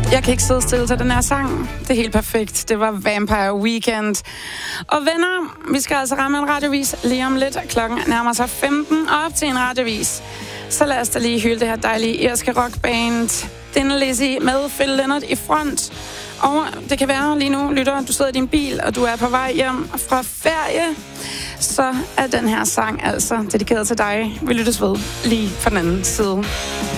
Jeg kan ikke sidde stille til den her sang. Det er helt perfekt. Det var Vampire Weekend. Og venner, vi skal altså ramme en radiovis lige om lidt. Klokken nærmer sig 15 op til en radiovis. Så lad os da lige hylde det her dejlige irske rockband Thin Lizzy med Phil Lynott i front. Og det kan være lige nu, lytter, du sidder i din bil, og du er på vej hjem fra ferie. Så er den her sang altså dedikeret til dig. Vi lyttes ved lige fra den anden side.